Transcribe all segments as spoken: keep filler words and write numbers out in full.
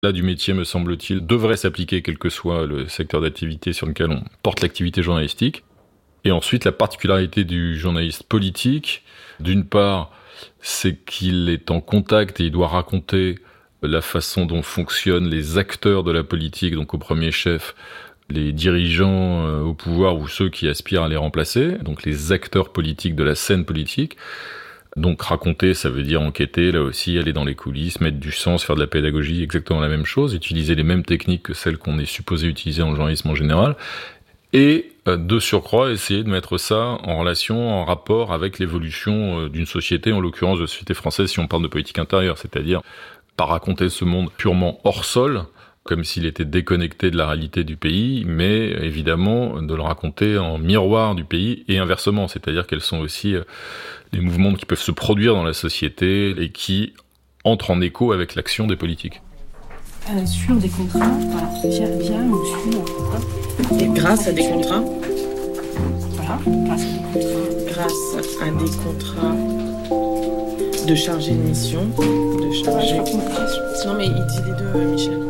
Là, du métier, me semble-t-il, devrait s'appliquer quel que soit le secteur d'activité sur lequel on porte l'activité journalistique. Et ensuite, la particularité du journaliste politique, d'une part, c'est qu'il est en contact et il doit raconter la façon dont fonctionnent les acteurs de la politique, donc au premier chef, les dirigeants euh, au pouvoir ou ceux qui aspirent à les remplacer, donc les acteurs politiques de la scène politique. Donc raconter, ça veut dire enquêter, là aussi, aller dans les coulisses, mettre du sens, faire de la pédagogie, exactement la même chose, utiliser les mêmes techniques que celles qu'on est supposé utiliser en journalisme en général, et euh, de surcroît, essayer de mettre ça en relation, en rapport avec l'évolution euh, d'une société, en l'occurrence de la société française, si on parle de politique intérieure, c'est-à-dire pas raconter ce monde purement hors sol, comme s'il était déconnecté de la réalité du pays, mais évidemment de le raconter en miroir du pays et inversement, c'est-à-dire quels sont aussi les mouvements qui peuvent se produire dans la société et qui entrent en écho avec l'action des politiques. Euh, sur des contrats, voilà, via, via ou sur un contrat. Et grâce à des contrats Voilà, grâce à des contrats. Grâce à des contrats de chargé de mission, de chargé... Non mais il dit les deux, euh, Michel.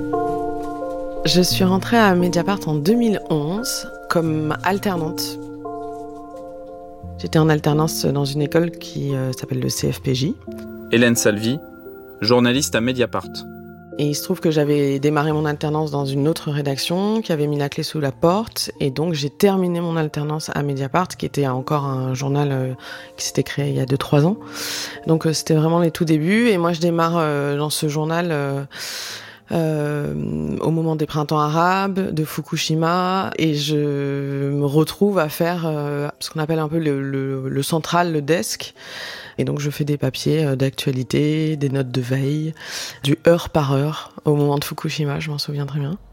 Je suis rentrée à Mediapart en deux mille onze comme alternante. J'étais en alternance dans une école qui euh, s'appelle le C F P J. Hélène Salvi, journaliste à Mediapart. Et il se trouve que j'avais démarré mon alternance dans une autre rédaction qui avait mis la clé sous la porte. Et donc j'ai terminé mon alternance à Mediapart, qui était encore un journal euh, qui s'était créé il y a deux trois ans. Donc euh, c'était vraiment les tout débuts. Et moi je démarre euh, dans ce journal... Euh, Euh, au moment des printemps arabes, de Fukushima, et je me retrouve à faire euh, ce qu'on appelle un peu le, le, le central, le desk. Et donc je fais des papiers euh, d'actualité, des notes de veille, du heure par heure au moment de Fukushima, je m'en souviens très bien.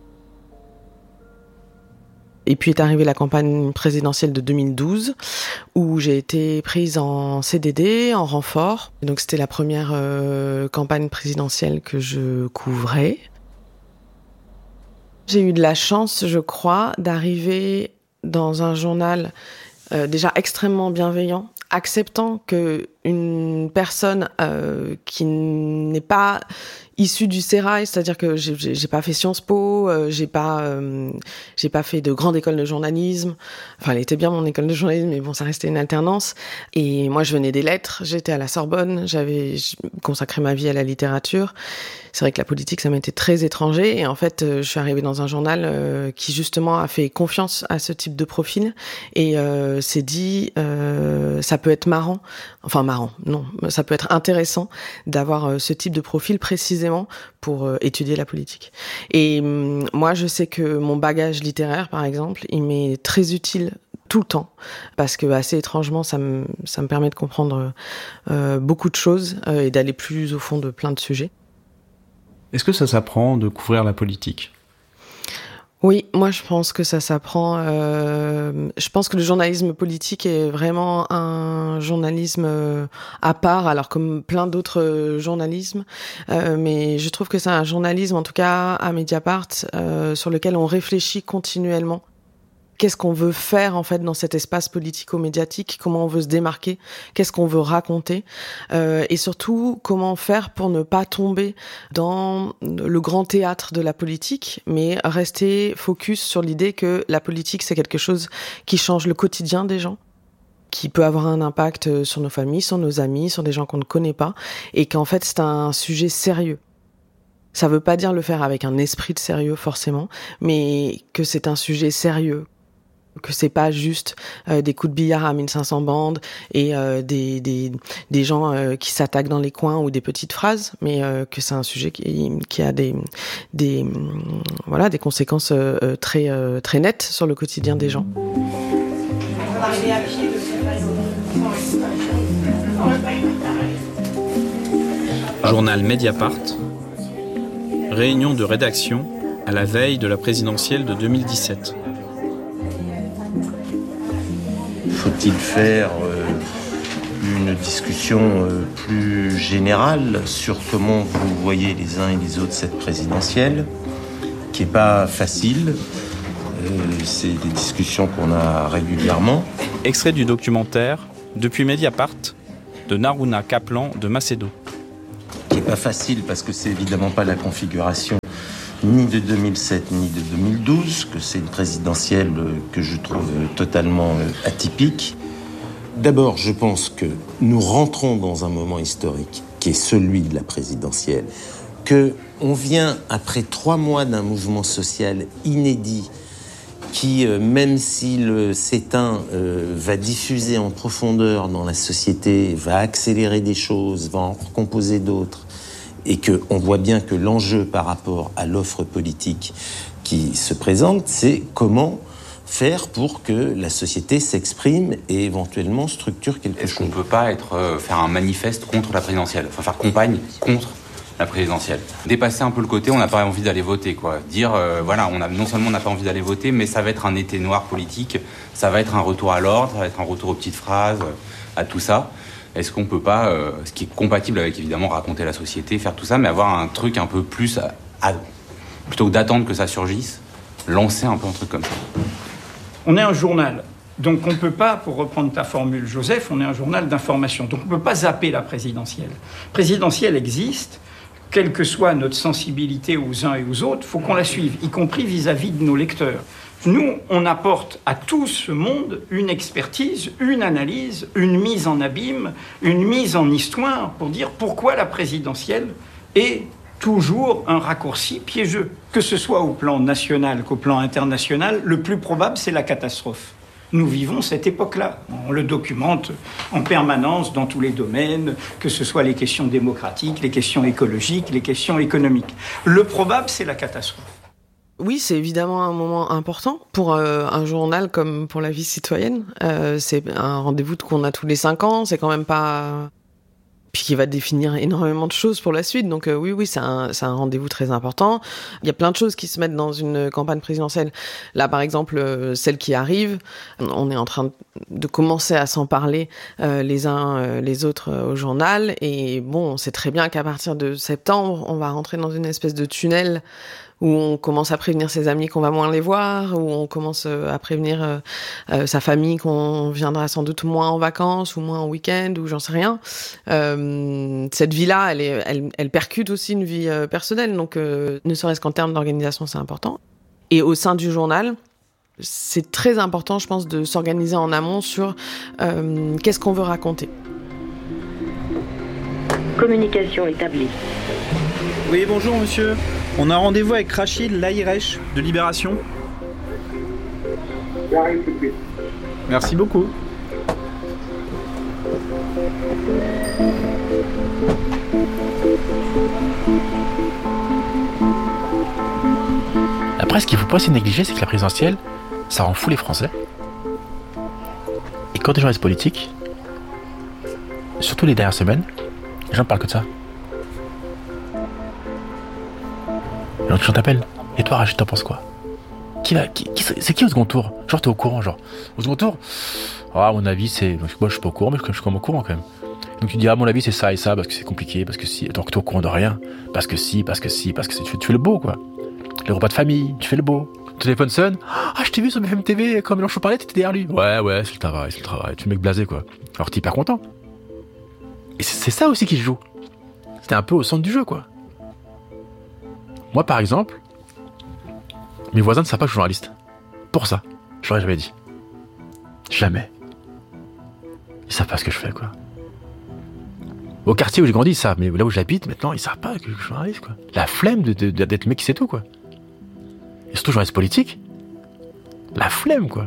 Et puis est arrivée la campagne présidentielle de deux mille douze, où j'ai été prise en C D D, en renfort. Et donc c'était la première euh, campagne présidentielle que je couvrais. J'ai eu de la chance, je crois, d'arriver dans un journal euh, déjà extrêmement bienveillant, acceptant que une personne euh, qui n'est pas issue du sérail, c'est-à-dire que j'ai, j'ai, j'ai pas fait Sciences Po, euh, j'ai pas, euh, j'ai pas fait de grande école de journalisme. Enfin, elle était bien mon école de journalisme, mais bon, ça restait une alternance. Et moi, je venais des lettres, j'étais à la Sorbonne, j'avais consacré ma vie à la littérature. C'est vrai que la politique, ça m'était très étranger. Et en fait, euh, je suis arrivée dans un journal euh, qui justement a fait confiance à ce type de profil et euh, s'est dit, euh, ça peut être marrant, enfin marrant, non, ça peut être intéressant d'avoir euh, ce type de profil précisément pour euh, étudier la politique. Et euh, moi, je sais que mon bagage littéraire, par exemple, il m'est très utile tout le temps, parce que assez étrangement, ça me, ça me permet de comprendre euh, beaucoup de choses euh, et d'aller plus au fond de plein de sujets. Est-ce que ça s'apprend de couvrir la politique ? Oui, moi je pense que ça s'apprend. Euh, je pense que le journalisme politique est vraiment un journalisme euh, à part, alors comme plein d'autres euh, journalismes. Euh, mais je trouve que c'est un journalisme, en tout cas à Mediapart, euh, sur lequel on réfléchit continuellement. Qu'est-ce qu'on veut faire en fait dans cet espace politico-médiatique ? Comment on veut se démarquer ? Qu'est-ce qu'on veut raconter ? euh, Et surtout, comment faire pour ne pas tomber dans le grand théâtre de la politique, mais rester focus sur l'idée que la politique, c'est quelque chose qui change le quotidien des gens, qui peut avoir un impact sur nos familles, sur nos amis, sur des gens qu'on ne connaît pas, et qu'en fait, c'est un sujet sérieux. Ça veut pas dire le faire avec un esprit de sérieux, forcément, mais que c'est un sujet sérieux. Que c'est pas juste euh, des coups de billard à mille cinq cents bandes et euh, des, des, des gens euh, qui s'attaquent dans les coins ou des petites phrases, mais euh, que c'est un sujet qui, qui a des, des, voilà, des conséquences euh, très, euh, très nettes sur le quotidien des gens. Journal Mediapart, réunion de rédaction à la veille de la présidentielle de deux mille dix-sept. Faut-il faire euh, une discussion euh, plus générale sur comment vous voyez les uns et les autres cette présidentielle, qui n'est pas facile. Euh, c'est des discussions qu'on a régulièrement. Extrait du documentaire « Depuis Mediapart » de Naruna Kaplan de Macedo. Qui n'est pas facile parce que c'est évidemment pas la configuration ni de deux mille sept ni de deux mille douze, que c'est une présidentielle que je trouve totalement atypique. D'abord, je pense que nous rentrons dans un moment historique qui est celui de la présidentielle, que on vient après trois mois d'un mouvement social inédit qui, euh, même s'il s'éteint, euh, va diffuser en profondeur dans la société, va accélérer des choses, va en recomposer d'autres, et qu'on voit bien que l'enjeu par rapport à l'offre politique qui se présente, c'est comment faire pour que la société s'exprime et éventuellement structure quelque Est-ce chose. Est-ce qu'on ne peut pas être, euh, faire un manifeste contre la présidentielle, enfin faire campagne contre la présidentielle. Dépasser un peu le côté, on n'a pas envie d'aller voter, quoi. Dire, euh, voilà, on a, non seulement on n'a pas envie d'aller voter, mais ça va être un été noir politique, ça va être un retour à l'ordre, ça va être un retour aux petites phrases, à tout ça. Est-ce qu'on peut pas, euh, ce qui est compatible avec évidemment raconter la société, faire tout ça, mais avoir un truc un peu plus, à, à, plutôt que d'attendre que ça surgisse, lancer un peu un truc comme ça. On est un journal. Donc on ne peut pas, pour reprendre ta formule, Joseph, on est un journal d'information. Donc on ne peut pas zapper la présidentielle. La présidentielle existe. Quelle que soit notre sensibilité aux uns et aux autres, il faut qu'on la suive, y compris vis-à-vis de nos lecteurs. Nous, on apporte à tout ce monde une expertise, une analyse, une mise en abîme, une mise en histoire pour dire pourquoi la présidentielle est toujours un raccourci piégeux. Que ce soit au plan national qu'au plan international, le plus probable, c'est la catastrophe. Nous vivons cette époque-là. On le documente en permanence dans tous les domaines, que ce soit les questions démocratiques, les questions écologiques, les questions économiques. Le probable, c'est la catastrophe. Oui, c'est évidemment un moment important pour euh, un journal comme pour la vie citoyenne. Euh, c'est un rendez-vous qu'on a tous les cinq ans, c'est quand même pas... Puis qui va définir énormément de choses pour la suite. Donc euh, oui, oui, c'est un, c'est un rendez-vous très important. Il y a plein de choses qui se mettent dans une campagne présidentielle. Là, par exemple, euh, celle qui arrive, on est en train de commencer à s'en parler euh, les uns euh, les autres euh, au journal. Et bon, on sait très bien qu'à partir de septembre, on va rentrer dans une espèce de tunnel où on commence à prévenir ses amis qu'on va moins les voir, où on commence à prévenir euh, euh, sa famille qu'on viendra sans doute moins en vacances ou moins en week-end ou j'en sais rien. Euh, cette vie-là, elle, est, elle, elle percute aussi une vie euh, personnelle, donc euh, ne serait-ce qu'en termes d'organisation, c'est important. Et au sein du journal, c'est très important, je pense, de s'organiser en amont sur euh, qu'est-ce qu'on veut raconter. Communication établie. Oui, bonjour monsieur. On a rendez-vous avec Rachid Laïresh de Libération. J'arrive tout de suite. Merci beaucoup. Après, ce qu'il ne faut pas aussi négliger, c'est que la présidentielle, ça rend fou les Français. Et quand des journalistes politiques, surtout les dernières semaines, les gens ne parlent que de ça. Donc je t'appelle. Et toi, Rachid, t'en penses quoi? Qui va, qui, qui, c'est qui au second tour? Genre, t'es au courant, genre. Au second tour, ah, à mon avis, c'est. Moi, je suis pas au courant, mais je suis quand même au courant quand même. Donc tu dis, ah, à mon avis, c'est ça et ça, parce que c'est compliqué, parce que si. Donc t'es au courant de rien. Parce que si, parce que si, parce que si. Tu fais, tu fais le beau, quoi. Les repas de famille, tu fais le beau. Ton téléphone sonne. Ah, je t'ai vu sur B F M T V, quand Mélenchon parlait, t'étais derrière lui. Ouais, ouais, c'est le travail, c'est le travail. Tu es le mec blasé, quoi. Alors t'es hyper content. Et c'est, c'est ça aussi qui se joue. C'était un peu au centre du jeu, quoi. Moi, par exemple, mes voisins ne savent pas que je suis journaliste. Pour ça, je l'aurais jamais dit. Jamais. Ils savent pas ce que je fais, quoi. Au quartier où j'ai grandi, ils savent, mais là où j'habite, maintenant, ils savent pas que je suis journaliste, quoi. La flemme de, de, d'être le mec qui sait tout, quoi. Et surtout, journaliste politique, la flemme, quoi.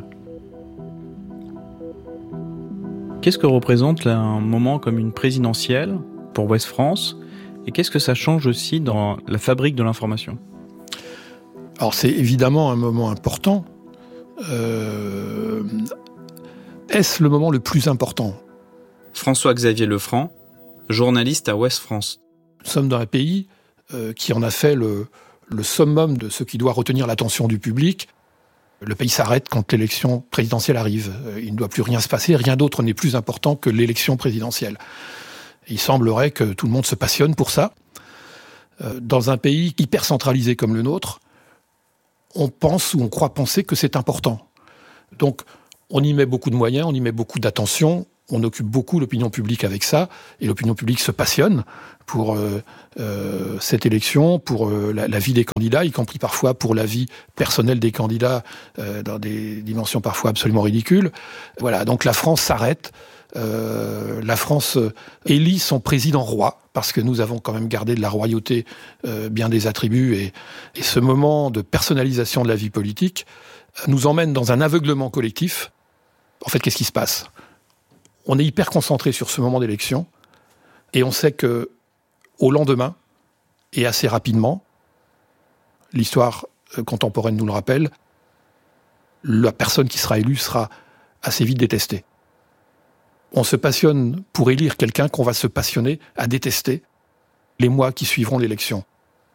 Qu'est-ce que représente là, un moment comme une présidentielle pour Ouest France? Et qu'est-ce que ça change aussi dans la fabrique de l'information? Alors c'est évidemment un moment important. Euh... Est-ce le moment le plus important? François-Xavier Lefranc, journaliste à Ouest France. Nous sommes dans un pays euh, qui en a fait le, le summum de ce qui doit retenir l'attention du public. Le pays s'arrête quand l'élection présidentielle arrive. Il ne doit plus rien se passer, rien d'autre n'est plus important que l'élection présidentielle. Il semblerait que tout le monde se passionne pour ça. Dans un pays hyper centralisé comme le nôtre, on pense ou on croit penser que c'est important. Donc, on y met beaucoup de moyens, on y met beaucoup d'attention, On occupe beaucoup l'opinion publique avec ça, et l'opinion publique se passionne pour euh, euh, cette élection, pour euh, la, la vie des candidats, y compris parfois pour la vie personnelle des candidats, euh, dans des dimensions parfois absolument ridicules. Voilà, donc la France s'arrête. Euh, la France élit son président roi, parce que nous avons quand même gardé de la royauté euh, bien des attributs, et, et ce moment de personnalisation de la vie politique nous emmène dans un aveuglement collectif. En fait, qu'est-ce qui se passe ? On est hyper concentré sur ce moment d'élection, et on sait que au lendemain, et assez rapidement, l'histoire contemporaine nous le rappelle, la personne qui sera élue sera assez vite détestée. On se passionne pour élire quelqu'un qu'on va se passionner à détester les mois qui suivront l'élection.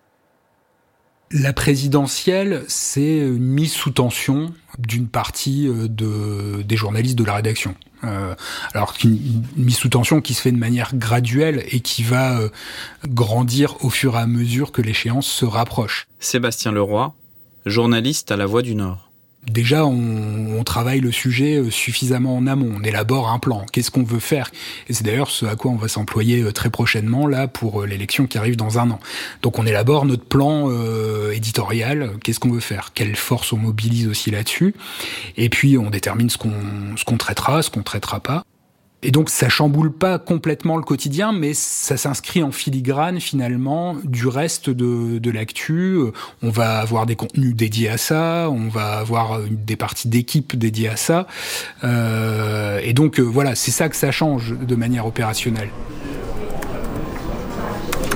La présidentielle, c'est une mise sous tension d'une partie de, des journalistes de la rédaction. Euh, alors qu'une une mise sous tension qui se fait de manière graduelle et qui va euh, grandir au fur et à mesure que l'échéance se rapproche. Sébastien Leroy, journaliste à La Voix du Nord. Déjà, on, on travaille le sujet suffisamment en amont. On élabore un plan. Qu'est-ce qu'on veut faire ? Et c'est d'ailleurs ce à quoi on va s'employer très prochainement là pour l'élection qui arrive dans un an. Donc on élabore notre plan euh, éditorial. Qu'est-ce qu'on veut faire ? Quelle force on mobilise aussi là-dessus ? Et puis on détermine ce qu'on, ce qu'on traitera, ce qu'on traitera pas. Et donc ça chamboule pas complètement le quotidien, mais ça s'inscrit en filigrane finalement du reste de, de l'actu. On va avoir des contenus dédiés à ça, on va avoir une, des parties d'équipe dédiées à ça. Euh, et donc euh, voilà, c'est ça que ça change de manière opérationnelle.